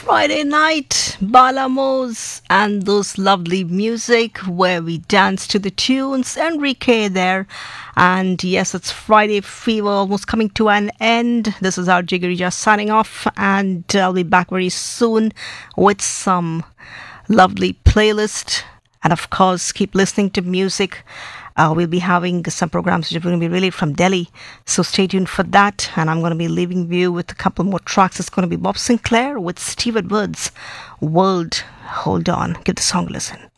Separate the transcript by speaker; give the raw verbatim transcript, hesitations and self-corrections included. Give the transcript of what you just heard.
Speaker 1: Friday night, Balamos, and those lovely music where we dance to the tunes. Enrique there. And yes, it's Friday Fever almost coming to an end. This is our Jiggery just signing off, and I'll be back very soon with some lovely playlist. And of course, keep listening to music. Uh, we'll be having some programs which are going to be really from Delhi. So stay tuned for that. And I'm going to be leaving you with a couple more tracks. It's going to be Bob Sinclair with Steve Edwards, World. Hold on. Give the song a listen.